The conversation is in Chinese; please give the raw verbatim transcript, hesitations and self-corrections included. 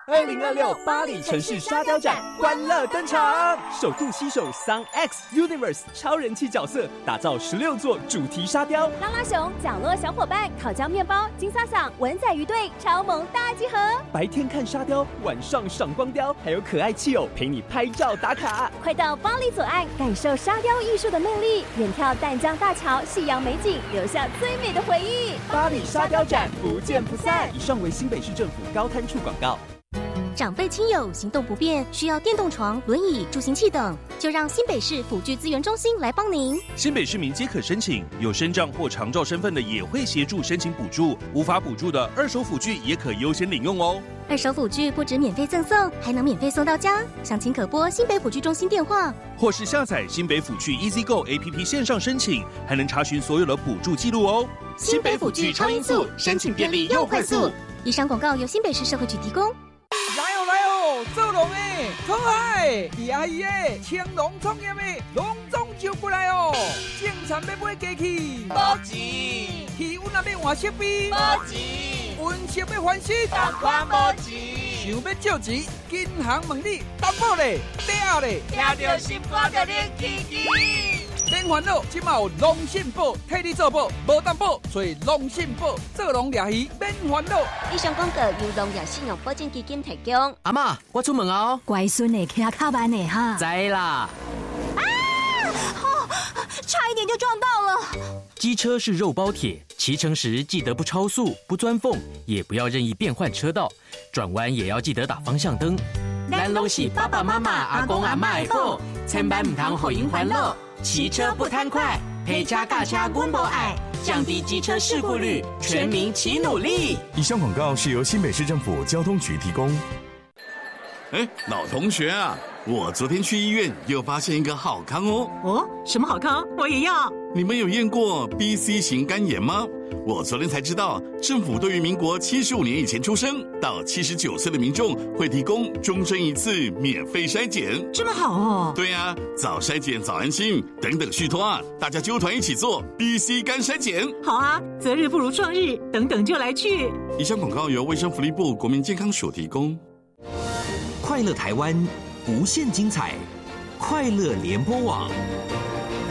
二零二六巴黎城市沙雕展欢乐登场，首度携手 Sun X Universe 超人气角色，打造十六座主题沙雕。 拉拉熊、角落小伙伴、烤焦面包、金萨桑、文仔鱼队超萌大集合。 白天看沙雕，晚上赏光雕，还有可爱气友陪你拍照打卡。 快到巴黎左岸，感受沙雕艺术的魅力，远眺淡江大桥、夕阳美景，留下最美的回忆。 巴黎沙雕展不见不散。以上为新北市政府高滩处广告。 长辈亲友行动不便，需要电动床、轮椅、助行器等，就让新北市辅具资源中心来帮您。 新北市民皆可申请，有身障或长照身份的也会协助申请补助，无法补助的二手辅具也可优先领用哦。 二手辅具不止免费赠送，还能免费送到家。详情可拨新北辅具中心电话， 或是下载新北辅具 Easy Go A P P 线上申请，还能查询所有的补助记录哦。 新北辅具超音速，申请便利又快速。以上广告由新北市社会局提供。 来哦来哦，做龙诶，可爱，厉害诶，青龙创业诶，隆重就过来哦。种田要买机器， 无钱； 气温也要换设备， 无钱； 温室要翻新， 同款无钱。 想要借钱，银行问你担保咧，抵押咧， 听到心肝就冷起起。 免烦恼，今嘛有龙信保替你做保，无担保，所以龙信保做龙掠鱼免烦恼。 以上广告由农业信用保证基金提供。 阿嬷，我出门哦。 乖孙的骑较慢的哈。 知啦。 啊！哦，差一点就撞到了。 机车是肉包铁，骑乘时记得不超速、不钻缝，也不要任意变换车道，转弯也要记得打方向灯。咱拢是爸爸妈妈、阿公阿嬷的宝，千万唔通互因烦恼。骑车不贪快，陪车驾车阮无爱，降低机车事故率，全民齐努力。 以上广告是由新北市政府交通局提供。 哎，老同学啊，我昨天去医院又发现一个好康哦。 哦，什么好康？我也要。 你们有验过 B C 型肝炎吗？我昨天才知道，政府对于民国七十五年以前出生到七十九岁的民众，会提供终身一次免费筛检。 这么好哦！ 对啊，早筛检早安心，等等续托啊，大家揪团一起做 B C 肝筛检。 好啊，择日不如撞日，等等就来去。 以上广告由卫生福利部国民健康署提供。 快乐台湾，无限精彩，快乐联播网。